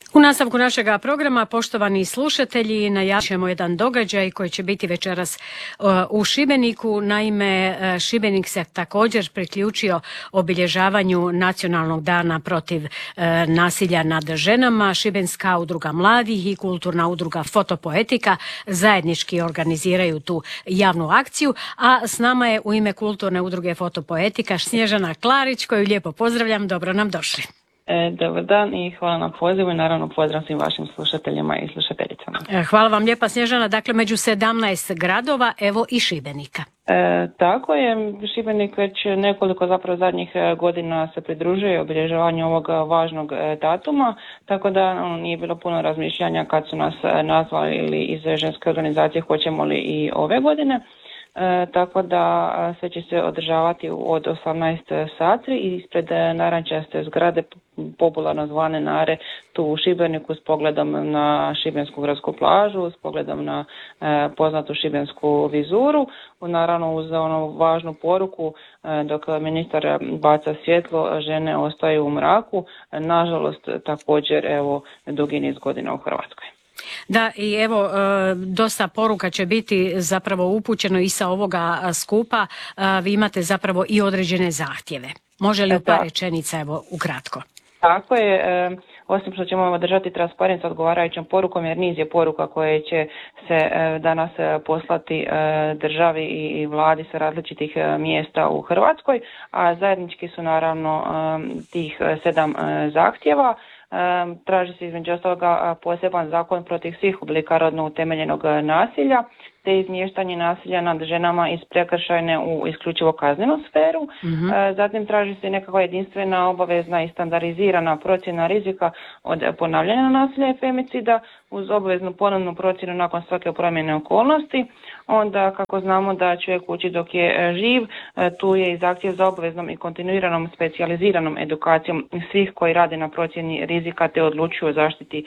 U nastavku našega programa, poštovani slušatelji, najavit ćemo jedan događaj koji će biti večeras u Šibeniku. Naime, Šibenik se također priključio obilježavanju Nacionalnog dana protiv nasilja nad ženama. Šibenska udruga mladih i kulturna udruga Fotopoetika zajednički organiziraju tu javnu akciju, a s nama je u ime kulturne udruge Fotopoetika Snježana Klarić, koju lijepo pozdravljam. Dobro nam došli. Dobar dan i hvala na pozivu i naravno pozdrav svim vašim slušateljima i slušateljicama. Hvala vam lijepa, Snježana. Dakle, među 17 gradova, evo i Šibenika. Tako je, Šibenik već nekoliko zapravo zadnjih godina se pridružuje obilježavanju ovog važnog datuma, tako da nije bilo puno razmišljanja kad su nas nazvali ili iz ženske organizacije hoćemo li i ove godine. Tako da sve će se održavati od 18 sati ispred narančaste zgrade, popularno zvane Nare, tu u Šibeniku, s pogledom na šibensku gradsku plažu, s pogledom na poznatu šibensku vizuru, naravno uz onu važnu poruku dok ministar baca svjetlo, žene ostaju u mraku, nažalost također evo dugi niz godina u Hrvatskoj. Da, i evo, dosta poruka će biti zapravo upućeno i sa ovoga skupa. Vi imate zapravo i određene zahtjeve. Može li u par rečenica, evo, ukratko? Tako je, osim što ćemo održati transparent s odgovarajućom porukom, jer niz je poruka koje će se danas poslati državi i vladi sa različitih mjesta u Hrvatskoj, a zajednički su naravno tih 7 zahtjeva. Traži se između ostaloga poseban zakon protiv svih oblika rodno utemeljenog nasilja, te izmještanje nasilja nad ženama iz prekršajne u isključivo kaznenu sferu. Zatim traži se nekakva jedinstvena, obavezna i standardizirana procjena rizika od ponavljanja nasilja i femicida uz obaveznu ponovnu procjenu nakon svake promjene okolnosti. Onda, kako znamo da čovjek uči dok je živ, tu je i zahtjev za obaveznom i kontinuiranom specijaliziranom edukacijom svih koji rade na procjeni rizika te odlučuju o zaštiti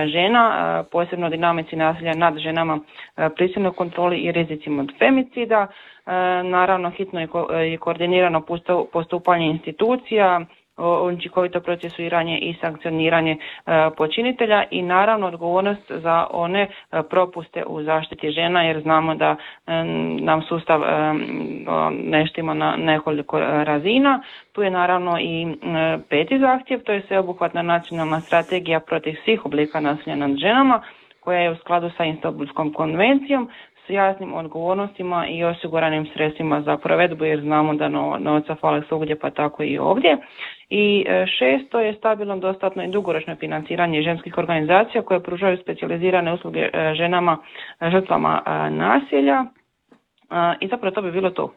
žena, posebno o dinamici nasilja nad ženama, prisilnoj kontroli i rizicima od femicida, naravno hitno i koordinirano postupanje institucija, učinkovito procesuiranje i sankcioniranje počinitelja i naravno odgovornost za one propuste u zaštiti žena, jer znamo da nam sustav ne štima na nekoliko razina. Tu je naravno i 5. zahtjev, to je sveobuhvatna nacionalna strategija protiv svih oblika nasilja nad ženama koja je u skladu sa Istanbulskom konvencijom s jasnim odgovornostima i osiguranim sredstvima za provedbu, jer znamo da novca fali svugdje, pa tako i ovdje. I 6. je stabilno, dostatno i dugoročno financiranje ženskih organizacija koje pružaju specijalizirane usluge ženama žrtvama nasilja. I zapravo to bi bilo to.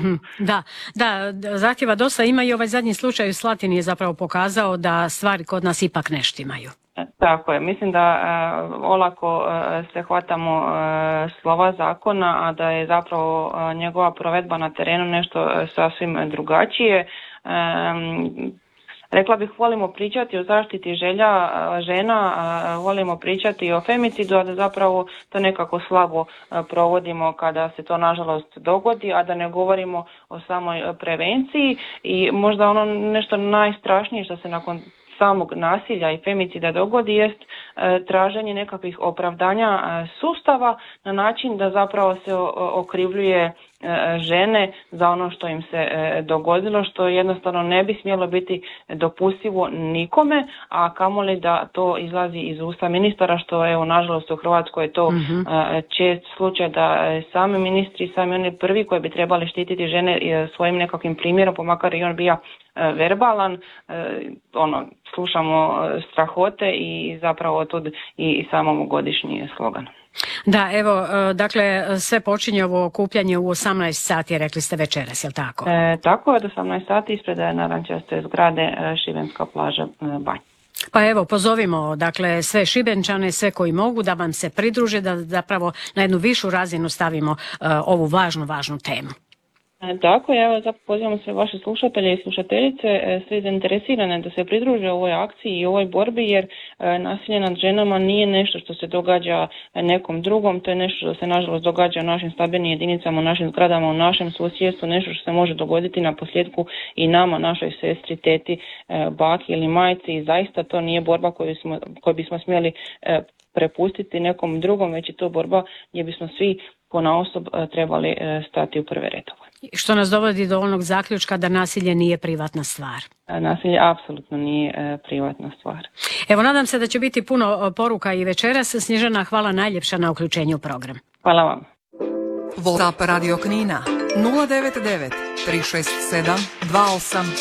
Da, zahtjeva dosta ima i ovaj zadnji slučaj u Slatini je zapravo pokazao da stvari kod nas ipak ne štimaju. Tako je, mislim da olako se hvatamo slova zakona, a da je zapravo njegova provedba na terenu nešto sasvim drugačije. Rekla bih, volimo pričati o zaštiti žena, volimo pričati o femicidu, a da zapravo to nekako slabo provodimo kada se to nažalost dogodi, a da ne govorimo o samoj prevenciji i možda ono nešto najstrašnije što se nakon samog nasilja i femicida dogodi jest traženje nekakvih opravdanja sustava na način da zapravo se okrivljuje žene za ono što im se dogodilo, što jednostavno ne bi smjelo biti dopustivo nikome, a kamoli da to izlazi iz usta ministara, što evo nažalost u Hrvatskoj je to čest slučaj da sami ministri, sami oni prvi koji bi trebali štititi žene svojim nekakvim primjerom, pa makar i on bio verbalan, slušamo strahote i zapravo to i samom godišnji slogan. Da, evo, dakle, sve počinje ovo okupljanje u 18 sati, rekli ste večeras, je li tako? Tako je, od 18 sati ispred narančaste zgrade Šibenska plaža Banj. Pa evo, pozovimo dakle sve Šibenčane, sve koji mogu da vam se pridruže, da zapravo na jednu višu razinu stavimo ovu važnu temu. Tako, ja evo pozivamo sve vaše slušatelje i slušateljice, sve zainteresirane da se pridruže ovoj akciji i ovoj borbi, jer nasilje nad ženama nije nešto što se događa nekom drugom, to je nešto što se nažalost događa u našim stambenim jedinicama, u našim zgradama, u našem susjedstvu, nešto što se može dogoditi na posljedku i nama, našoj sestri, teti, baki ili majci, i zaista to nije borba koju bismo smjeli prepustiti nekom drugom, već je to borba gdje bismo svi ponaosob trebali stati u prve redove. Što nas dovodi do onog zaključka da nasilje nije privatna stvar. Nasilje apsolutno nije privatna stvar. Evo, nadam se da će biti puno poruka i večeras. Snježana, hvala najljepša na uključenju u program. Hvala vam. WhatsApp Radio Knina 099 367 28